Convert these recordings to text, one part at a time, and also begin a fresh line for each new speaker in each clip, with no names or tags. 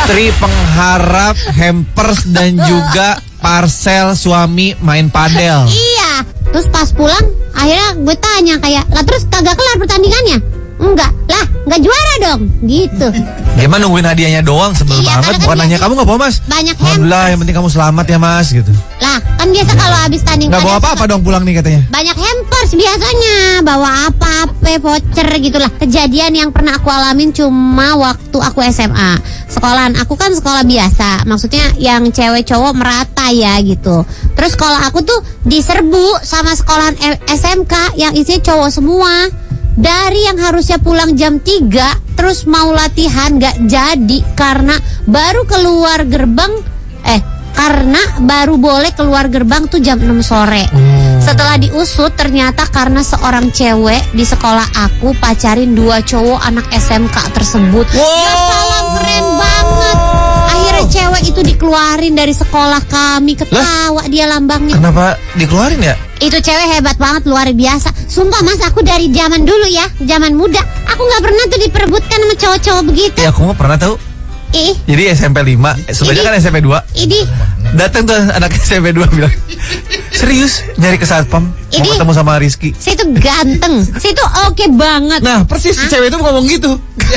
Istri pengharap hampers dan juga parcel suami main padel.
Iya. Terus pas pulang akhirnya gue tanya kayak, lah terus kagak kelar pertandingannya? Enggak. Lah nggak juara dong. Gitu.
Dia mah nungguin hadiahnya doang, sebel
Iya,
banget.
karena
Bukan
kan
nanya
biasanya
kamu nggak bawa mas?
banyak
Alhamdulillah,
hampers.
yang penting kamu selamat ya mas gitu.
Lah kan biasa kalau habis tanding
Nggak bawa
padel
apa-apa dong pulang nih katanya.
banyak hampers biasanya, bawa apa-apa, voucher gitulah. Kejadian yang pernah aku alamin cuma waktu aku SMA. Sekolahan aku kan sekolah biasa, maksudnya yang cewek cowok merata ya gitu. Terus sekolah aku tuh diserbu sama sekolahan SMK yang isinya cowok semua. Dari yang harusnya pulang jam 3 terus mau latihan gak jadi karena baru keluar gerbang karena baru boleh keluar gerbang tuh jam 6 sore. Setelah diusut ternyata karena seorang cewek di sekolah aku pacarin 2 cowok anak SMK tersebut. Ya salam, keren banget. Akhirnya cewek itu dikeluarin dari sekolah kami. Ketawa dia lambangnya.
Kenapa dikeluarin ya?
Itu cewek hebat banget, luar biasa. Sumpah mas, aku dari zaman dulu ya, zaman muda, aku gak pernah tuh diperebutkan sama cowok-cowok begitu.
Ya aku mah pernah tahu. Jadi SMP 5, sebenarnya kan SMP 2.
Ini
Datang tuh anak SMP 2 bilang, serius nyari ke satpam mau ketemu sama Rizky.
saya tuh ganteng, saya tuh oke banget.
Nah persis si cewek itu ngomong gitu.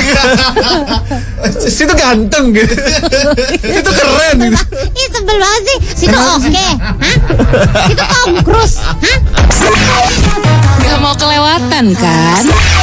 Situ ganteng gitu. Itu keren gitu.
Ih sebel banget sih, situ oke. Hah? Situ Tom Cruise. Hah?
Gak mau kelewatan kan?